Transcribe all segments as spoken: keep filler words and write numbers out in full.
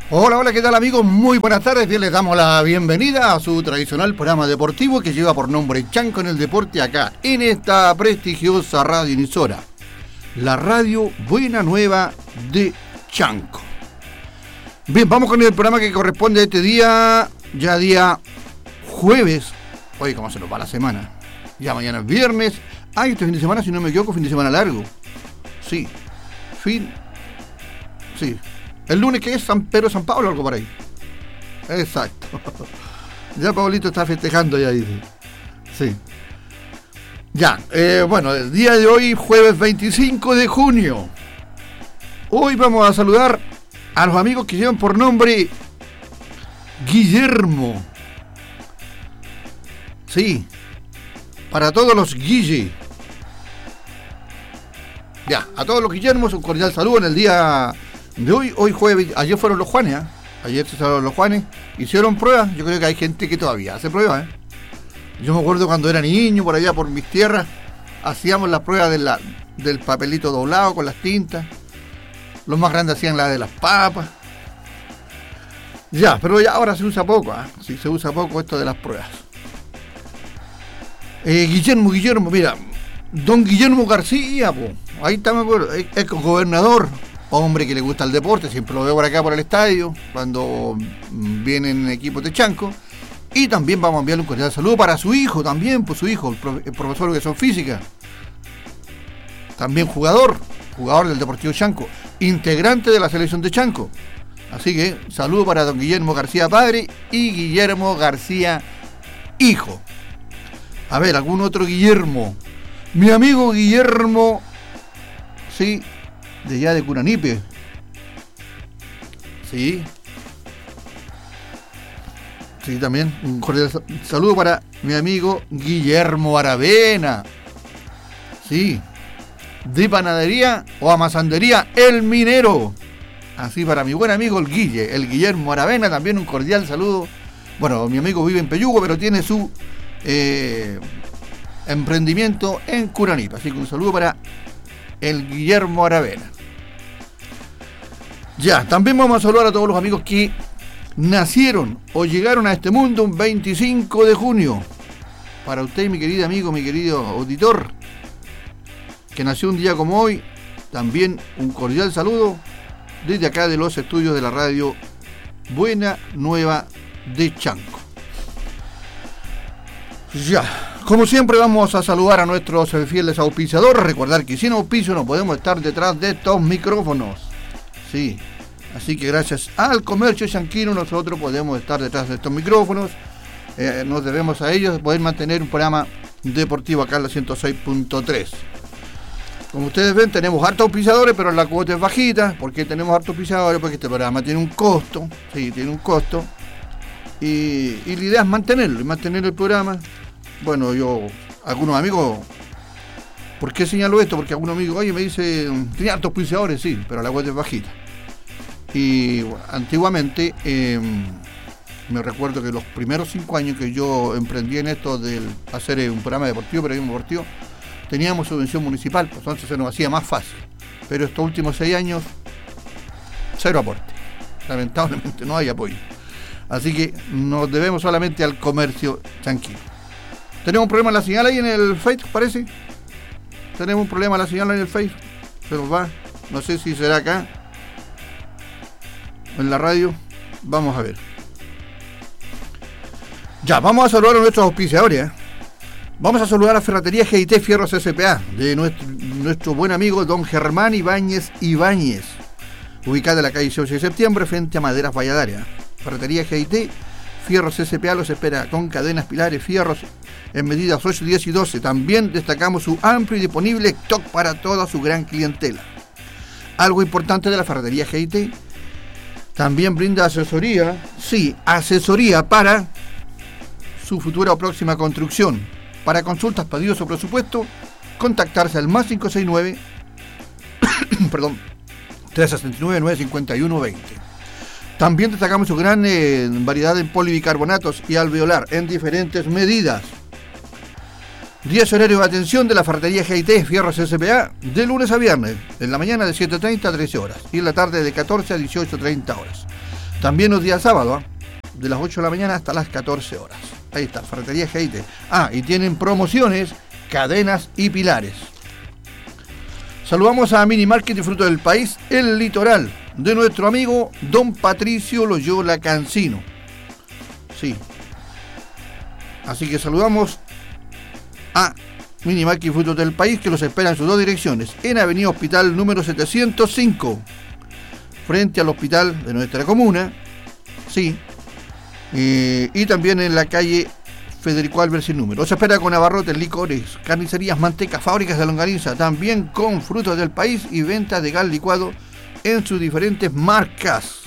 Hola, hola, ¿qué tal amigos? Muy buenas tardes, bien les damos la bienvenida a su tradicional programa deportivo que lleva por nombre Chanco en el Deporte acá, en esta prestigiosa radioemisora, la radio Buena Nueva de Chanco. Bien, vamos con el programa que corresponde a este día, ya día jueves. Oye, cómo se nos va la semana. Ya mañana es viernes. Ay, este fin de semana, si no me equivoco, fin de semana largo. Sí, fin, sí. El lunes que es San Pedro, San Pablo, algo por ahí. Exacto. Ya Pablito está festejando, ya dice. Sí. Ya, eh, bueno, el día de hoy, jueves veinticinco de junio. Hoy vamos a saludar a los amigos que llevan por nombre Guillermo. Sí. Para todos los Guille. Ya, a todos los Guillermos un cordial saludo en el día de hoy, hoy jueves. Ayer fueron los Juanes, ¿eh? Ayer se salieron los Juanes, hicieron pruebas. Yo creo que hay gente que todavía hace pruebas, ¿eh? Yo me acuerdo cuando era niño, por allá por mis tierras, hacíamos las pruebas de la, del papelito doblado con las tintas. Los más grandes hacían la de las papas. Ya, pero ya ahora se usa poco, ¿eh? Sí, se usa poco esto de las pruebas. Eh, Guillermo, Guillermo, mira, don Guillermo García, po, ahí está, me acuerdo, es, es gobernador. Hombre que le gusta el deporte, siempre lo veo por acá por el estadio, cuando vienen equipos de Chanco. Y también vamos a enviarle un cordial saludo para su hijo también, pues su hijo, el, pro, el profesor de educación física. También jugador, jugador del Deportivo Chanco, integrante de la selección de Chanco. Así que saludo para don Guillermo García padre y Guillermo García hijo. A ver, algún otro Guillermo. Mi amigo Guillermo, sí, de allá de Curanipe. Sí. Sí, también un cordial saludo para mi amigo Guillermo Aravena. Sí. De panadería o amasandería El Minero. Así para mi buen amigo el Guille, el Guillermo Aravena, también un cordial saludo. Bueno, mi amigo vive en Peyugo, pero tiene su eh, emprendimiento en Curanipe. Así que un saludo para el Guillermo Aravena. Ya, también vamos a saludar a todos los amigos que nacieron o llegaron a este mundo un veinticinco de junio. Para usted, mi querido amigo, mi querido auditor, que nació un día como hoy, también un cordial saludo desde acá de los estudios de la radio Buena Nueva de Chanco. Ya, como siempre vamos a saludar a nuestros fieles auspiciadores. Recordar que sin auspicio no podemos estar detrás de estos micrófonos. Sí, así que gracias al comercio chanquino nosotros podemos estar detrás de estos micrófonos. Eh, nos debemos a ellos de poder mantener un programa deportivo acá en la ciento seis punto tres. Como ustedes ven, tenemos hartos auspiciadores, pero la cuota es bajita. ¿Por qué tenemos hartos auspiciadores? Porque este programa tiene un costo. Sí, tiene un costo. Y, y la idea es mantenerlo, y mantener el programa. Bueno, yo, algunos amigos, ¿por qué señalo esto? Porque algunos amigos, oye, me dice, tenía hartos auspiciadores, sí, pero la cuota es bajita. Y bueno, antiguamente, eh, me recuerdo que los primeros cinco años que yo emprendí en esto de hacer un programa deportivo, periodismo deportivo, teníamos subvención municipal, pues entonces se nos hacía más fácil. Pero estos últimos seis años, cero aporte. Lamentablemente no hay apoyo. Así que nos debemos solamente al comercio chanquino. Tenemos un problema en la señal ahí en el Facebook, parece. Tenemos un problema en la señal en el Facebook. Se nos va. No sé si será acá. En la radio. Vamos a ver. Ya, vamos a saludar a nuestros auspiciadores, ¿eh? Vamos a saludar a Ferretería G I T Fierros S P A, de nuestro, nuestro buen amigo don Germán Ibáñez Ibáñez, ubicada en la calle dieciocho de septiembre, frente a Maderas Valladares. Ferretería G I T Fierros S P A los espera con cadenas, pilares, fierros en medidas ocho, diez y doce. También destacamos su amplio y disponible stock para toda su gran clientela. Algo importante de la Ferretería G I T, también brinda asesoría, sí, asesoría para su futura o próxima construcción. Para consultas, pedidos o presupuesto, contactarse al más cinco seis nueve perdón, tres seis nueve, nueve cinco uno dos cero. También destacamos su gran eh, variedad en polibicarbonatos y alveolar en diferentes medidas. Días horarios de atención de la Ferretería G I T Fierros S P A de lunes a viernes, en la mañana de siete treinta a trece horas y en la tarde de catorce a dieciocho treinta horas. También los días sábados, ¿eh? De las ocho de la mañana hasta las catorce horas. Ahí está, Ferretería Geite. Ah, y tienen promociones, cadenas y pilares. Saludamos a Mini Market y Fruto del País, El Litoral, de nuestro amigo Don Patricio Loyola Cancino. Sí. Así que saludamos a Mini Market y Fruto del País, que los espera en sus dos direcciones. En Avenida Hospital número setecientos cinco, frente al hospital de nuestra comuna. Sí. Eh, y también en la calle Federico Álvarez sin número. Se espera con abarrotes, licores, carnicerías, mantecas, fábricas de longaniza, también con frutos del país y venta de gas licuado en sus diferentes marcas.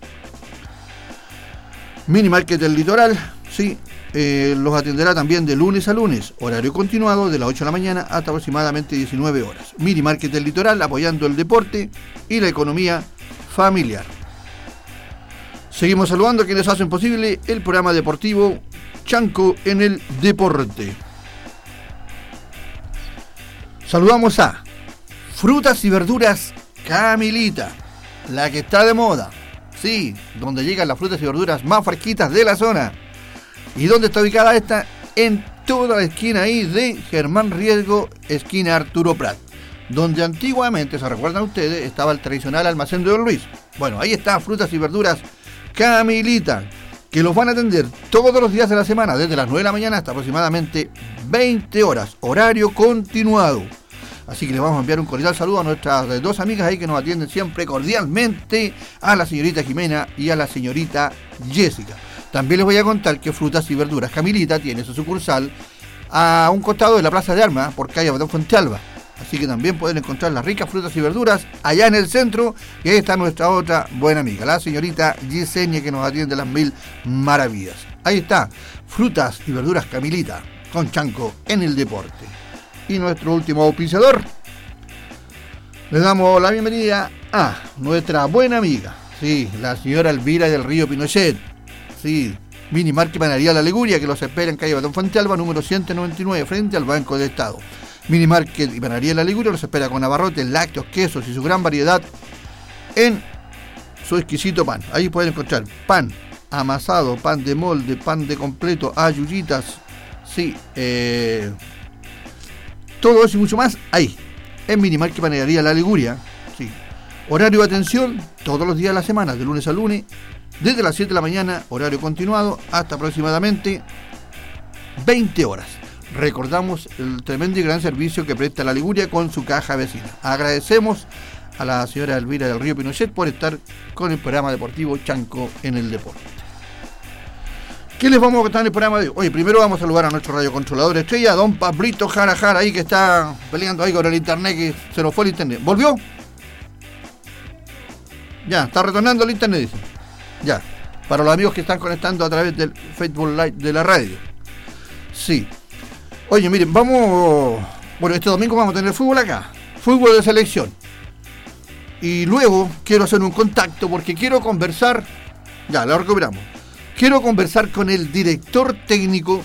Mini Market del Litoral, sí, eh, los atenderá también de lunes a lunes, horario continuado de las ocho de la mañana hasta aproximadamente diecinueve horas. Mini Market del Litoral, apoyando el deporte y la economía familiar. Seguimos saludando a quienes hacen posible el programa deportivo Chanco en el Deporte. Saludamos a Frutas y Verduras Camilita, la que está de moda. Sí, donde llegan las frutas y verduras más fresquitas de la zona. ¿Y dónde está ubicada esta? En toda la esquina ahí de Germán Riesgo, esquina Arturo Prat, donde antiguamente, se recuerdan ustedes, estaba el tradicional almacén de Don Luis. Bueno, ahí está Frutas y Verduras Camilita, que los van a atender todos los días de la semana, desde las nueve de la mañana hasta aproximadamente veinte horas, horario continuado. Así que les vamos a enviar un cordial saludo a nuestras dos amigas ahí que nos atienden siempre cordialmente, a la señorita Jimena y a la señorita Jessica. También les voy a contar que Frutas y Verduras Camilita tiene su sucursal a un costado de la Plaza de Armas, por calle Abadón Fuentealba. Así que también pueden encontrar las ricas frutas y verduras allá en el centro. Y ahí está nuestra otra buena amiga, la señorita Yesenia, que nos atiende las mil maravillas. Ahí está, Frutas y Verduras Camilita, con Chanco en el Deporte. Y nuestro último auspiciador, le damos la bienvenida a nuestra buena amiga, sí, la señora Elvira del Río Pinochet. Sí, Mini Market y Panadería La Liguria, que los espera en calle Batón Fuentealba, número ciento noventa y nueve, frente al Banco de Estado. Mini Market y Panadería La Liguria los espera con abarrotes, lácteos, quesos y su gran variedad en su exquisito pan. Ahí pueden encontrar pan amasado, pan de molde, pan de completo, ayuyitas, sí, eh, todo eso y mucho más ahí, en Mini Market y Panadería La Liguria. Sí. Horario de atención todos los días de la semana, de lunes a lunes, desde las siete de la mañana, horario continuado, hasta aproximadamente veinte horas. Recordamos el tremendo y gran servicio que presta La Liguria con su caja vecina. Agradecemos a la señora Elvira del Río Pinochet por estar con el programa deportivo Chanco en el Deporte. ¿Qué les vamos a contar en el programa de hoy? Oye, primero vamos a saludar a nuestro radiocontrolador estrella, don Pablito Jara Jara, ahí que está peleando ahí con el internet, que se nos fue el internet. ¿Volvió? Ya, está retornando el internet, dice. Ya, para los amigos que están conectando a través del Facebook Live de la radio. Sí. Oye, miren, vamos... Bueno, este domingo vamos a tener fútbol acá. Fútbol de selección. Y luego quiero hacer un contacto porque quiero conversar... Ya, lo recuperamos. Quiero conversar con el director técnico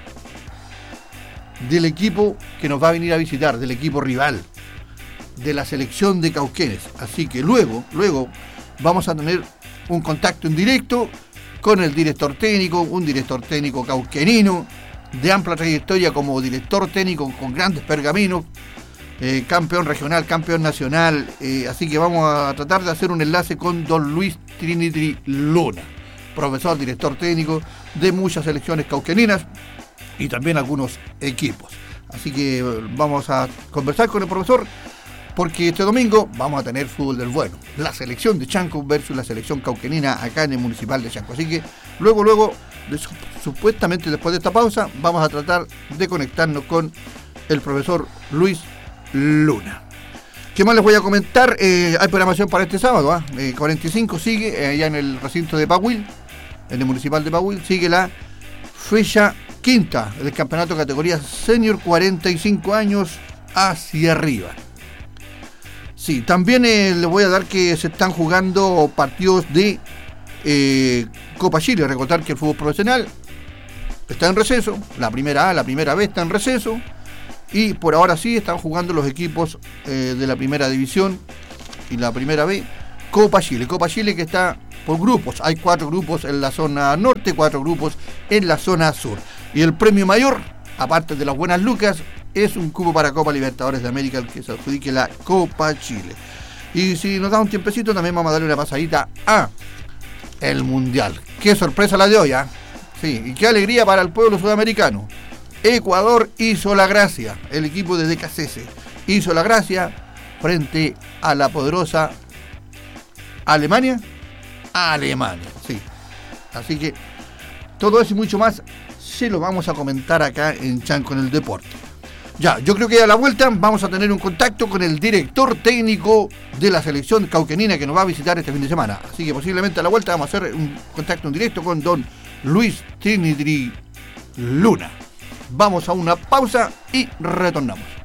del equipo que nos va a venir a visitar, del equipo rival, de la selección de Cauquenes. Así que luego, luego vamos a tener un contacto en directo con el director técnico, un director técnico cauquenino, de amplia trayectoria como director técnico con grandes pergaminos, eh, campeón regional, campeón nacional, eh, así que vamos a tratar de hacer un enlace con don Luis Trinity Luna, profesor, director técnico de muchas selecciones cauqueninas y también algunos equipos. Así que vamos a conversar con el profesor porque este domingo vamos a tener fútbol del bueno, la selección de Chanco versus la selección cauquenina acá en el Municipal de Chanco. Así que luego, luego, de, supuestamente después de esta pausa, vamos a tratar de conectarnos con el profesor Luis Luna. ¿Qué más les voy a comentar? Eh, hay programación para este sábado, ¿eh? Eh, cuarenta y cinco sigue, eh, allá en el recinto de Pahuil, en el Municipal de Pahuil, sigue la fecha quinta del campeonato categoría senior cuarenta y cinco años hacia arriba. Sí, también eh, les voy a dar que se están jugando partidos de eh, Copa Chile. Recordar que el fútbol profesional está en receso, la primera A, la primera B está en receso, y por ahora sí están jugando los equipos eh, de la primera división y la primera B, Copa Chile. Copa Chile que está por grupos. Hay cuatro grupos en la zona norte, cuatro grupos en la zona sur. Y el premio mayor, aparte de las buenas lucas, es un cupo para Copa Libertadores de América, el que se adjudique la Copa Chile. Y si nos da un tiempecito, también vamos a darle una pasadita a el Mundial. Qué sorpresa la de hoy, ¿eh? Sí, y qué alegría para el pueblo sudamericano. Ecuador hizo la gracia, el equipo de D K C S hizo la gracia frente a la poderosa Alemania. Alemania, sí. Así que todo eso y mucho más se lo vamos a comentar acá en Chan con el Deporte. Ya, yo creo que a la vuelta vamos a tener un contacto con el director técnico de la selección cauquenina que nos va a visitar este fin de semana. Así que posiblemente a la vuelta vamos a hacer un contacto en directo con don Luis Trinidri Luna. Vamos a una pausa y retornamos.